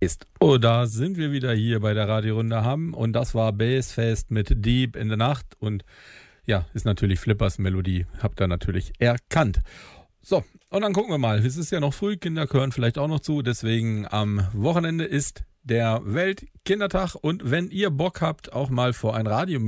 Oh, da sind wir wieder hier bei der Radiorunde Hamm und das war Bassfest mit Deep in the Nacht und ja, ist natürlich Flippers Melodie, habt ihr natürlich erkannt. So, und dann gucken wir mal, es ist ja noch früh, Kinder gehören vielleicht auch noch zu, deswegen am Wochenende ist der Weltkindertag und wenn ihr Bock habt, auch mal vor ein Radio